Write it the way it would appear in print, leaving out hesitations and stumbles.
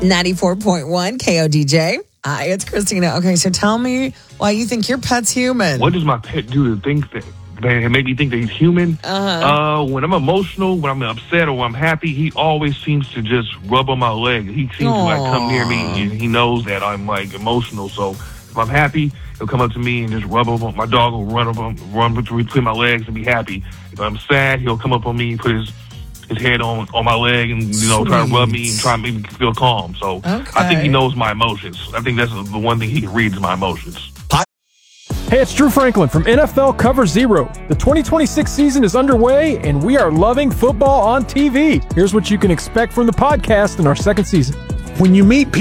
94.1 KODJ. Hi, it's Christina. Okay, so tell me why you think your pet's human. What does my pet do to think that they make me think that he's human? When I'm emotional, when I'm upset, or when I'm happy, he always seems to just rub on my leg. He seems to like come near me, and he knows that I'm like emotional. So if I'm happy, he'll come up to me and just rub on my dog will run between my legs and be happy. If I'm sad, he'll come up on me and put his head on my leg and, try to rub me and try to make me feel calm. So I think he knows my emotions. I think that's the one thing he can read is my emotions. Hey, it's Drew Franklin from NFL Cover Zero. The 2026 season is underway, and we are loving football on TV. Here's what you can expect from the podcast in our second season. When you meet people